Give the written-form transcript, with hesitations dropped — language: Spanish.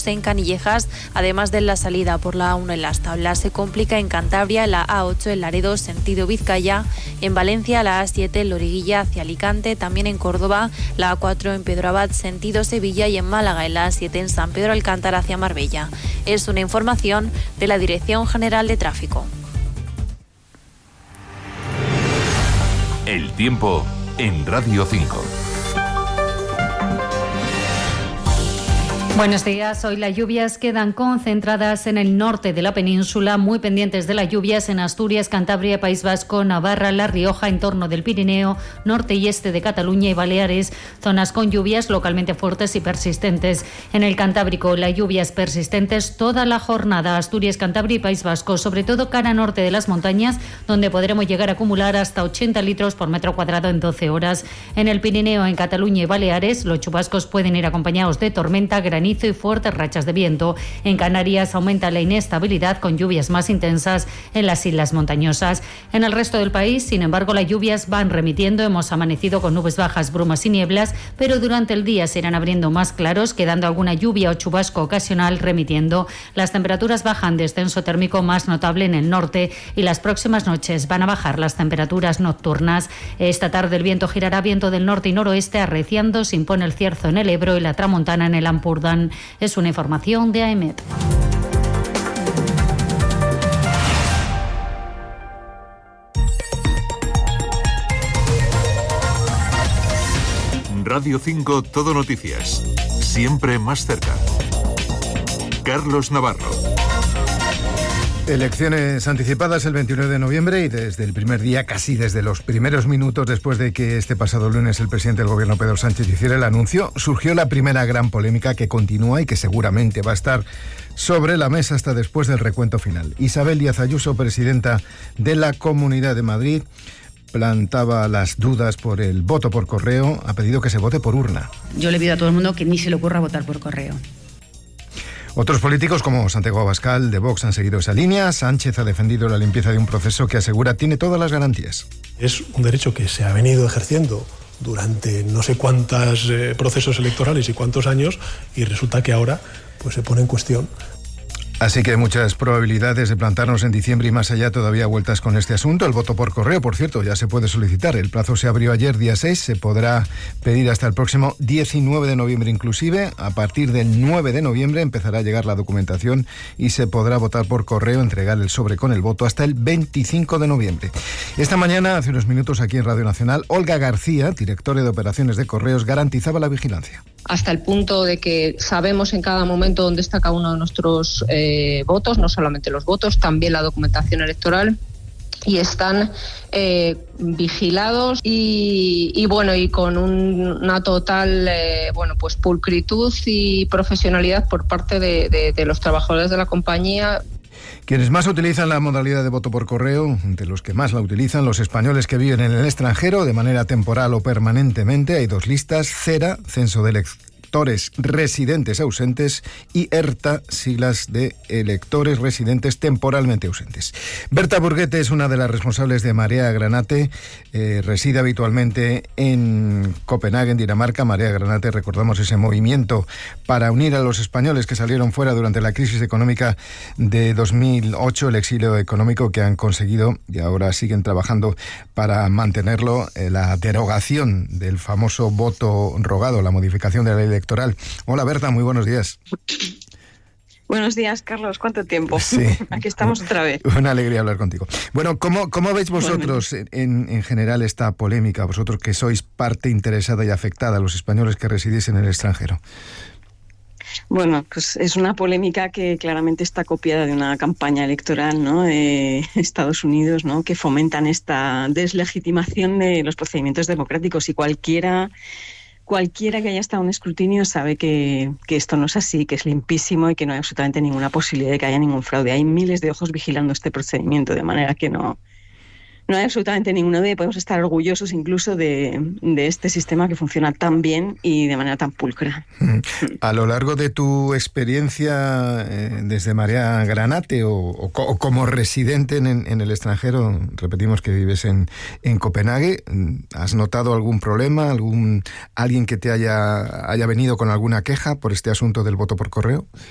caos en Canillejas, además de la salida por la A1 en Las Tablas. Se complica en Cantabria la A8 en Laredo, sentido Vizcaya, en Valencia la A7 en Loriguilla hacia Alicante, también en Córdoba la A4 en Pedro Abad, sentido Sevilla, y en Málaga en la A7 en San Pedro Alcántara hacia Marbella. Es una información de la Dirección General de Tráfico. El tiempo en Radio 5. Buenos días. Hoy las lluvias quedan concentradas en el norte de la península, muy pendientes de las lluvias en Asturias, Cantabria, País Vasco, Navarra, La Rioja, entorno del Pirineo, norte y este de Cataluña y Baleares, zonas con lluvias localmente fuertes y persistentes. En el Cantábrico, las lluvias persistentes toda la jornada, Asturias, Cantabria y País Vasco, sobre todo cara norte de las montañas, donde podremos llegar a acumular hasta 80 litros por metro cuadrado en 12 horas. En el Pirineo, en Cataluña y Baleares, los chubascos pueden ir acompañados de tormenta, granizo y fuertes rachas de viento. En Canarias aumenta la inestabilidad con lluvias más intensas en las islas montañosas. En el resto del país, sin embargo, las lluvias van remitiendo. Hemos amanecido con nubes bajas, brumas y nieblas, pero durante el día se irán abriendo más claros, quedando alguna lluvia o chubasco ocasional remitiendo. Las temperaturas bajan, descenso térmico más notable en el norte, y las próximas noches van a bajar las temperaturas nocturnas. Esta tarde el viento girará viento del norte y noroeste, arreciando, se impone el cierzo en el Ebro y la tramontana en el Ampurdán. Es una información de AEMET. Radio 5 Todo Noticias. Siempre más cerca. Carlos Navarro. Elecciones anticipadas el 29 de noviembre y desde el primer día, casi desde los primeros minutos después de que este pasado lunes el presidente del gobierno, Pedro Sánchez, hiciera el anuncio, surgió la primera gran polémica que continúa y que seguramente va a estar sobre la mesa hasta después del recuento final. Isabel Díaz Ayuso, presidenta de la Comunidad de Madrid, plantaba las dudas por el voto por correo, ha pedido que se vote por urna. Yo le pido a todo el mundo que ni se le ocurra votar por correo. Otros políticos como Santiago Abascal de Vox han seguido esa línea. Sánchez ha defendido la limpieza de un proceso que asegura tiene todas las garantías. Es un derecho que se ha venido ejerciendo durante no sé cuántos procesos electorales y cuántos años, y resulta que ahora pues se pone en cuestión. Así que hay muchas probabilidades de plantarnos en diciembre y más allá todavía vueltas con este asunto. El voto por correo, por cierto, ya se puede solicitar. El plazo se abrió ayer, día 6. Se podrá pedir hasta el próximo 19 de noviembre inclusive. A partir del 9 de noviembre empezará a llegar la documentación y se podrá votar por correo, entregar el sobre con el voto hasta el 25 de noviembre. Esta mañana, hace unos minutos aquí en Radio Nacional, Olga García, directora de operaciones de correos, garantizaba la vigilancia. Hasta el punto de que sabemos en cada momento dónde está cada uno de nuestros votos, no solamente los votos, también la documentación electoral, y están vigilados y con una total pues pulcritud y profesionalidad por parte de los trabajadores de la compañía. Quienes más utilizan la modalidad de voto por correo, entre los que más la utilizan, los españoles que viven en el extranjero de manera temporal o permanentemente. Hay dos listas: CERA, Censo de Electores Residentes Ausentes, y ERTA, siglas de Electores Residentes Temporalmente Ausentes. Berta Burguete es una de las responsables de Marea Granate, reside habitualmente en Copenhague, en Dinamarca. Marea Granate, recordamos ese movimiento para unir a los españoles que salieron fuera durante la crisis económica de 2008, el exilio económico que han conseguido y ahora siguen trabajando para mantenerlo, la derogación del famoso voto rogado, la modificación de la ley electoral. Hola Berta, muy buenos días. Buenos días, Carlos. ¿Cuánto tiempo? Sí. Aquí estamos otra vez. Una alegría hablar contigo. Bueno, ¿cómo veis vosotros en general esta polémica? Vosotros que sois parte interesada y afectada, los españoles que residís en el extranjero. Bueno, pues es una polémica que claramente está copiada de una campaña electoral, ¿no?, de Estados Unidos, ¿no?, que fomentan esta deslegitimación de los procedimientos democráticos, y cualquiera que haya estado en un escrutinio sabe que esto no es así, que es limpísimo y que no hay absolutamente ninguna posibilidad de que haya ningún fraude. Hay miles de ojos vigilando este procedimiento, de manera que no hay absolutamente ninguna duda, y podemos estar orgullosos incluso de este sistema que funciona tan bien y de manera tan pulcra. A lo largo de tu experiencia desde Marea Granate o como residente en el extranjero, repetimos que vives en Copenhague, ¿has notado algún problema, alguien que te haya venido con alguna queja por este asunto del voto por correo?